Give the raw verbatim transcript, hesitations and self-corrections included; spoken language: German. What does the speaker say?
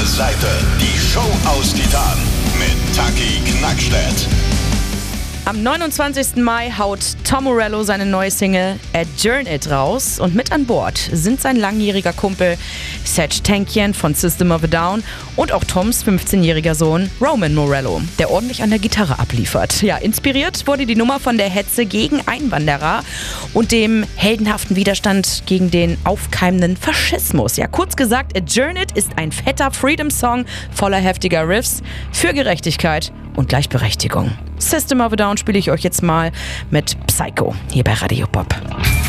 Seite. Die Show aus Titan mit Taki Knackstedt. Am neunundzwanzigsten Mai haut Tom Morello seine neue Single Adjourn It raus und mit an Bord sind sein langjähriger Kumpel Serj Tankian von System of a Down und auch Toms fünfzehnjähriger Sohn Roman Morello, der ordentlich an der Gitarre abliefert. Ja, inspiriert wurde die Nummer von der Hetze gegen Einwanderer und dem heldenhaften Widerstand gegen den aufkeimenden Faschismus. Ja, kurz gesagt, Adjourn It ist ein fetter Freedom-Song voller heftiger Riffs für Gerechtigkeit und Gleichberechtigung. System of a Down spiele ich euch jetzt mal mit Psycho hier bei Radio Pop.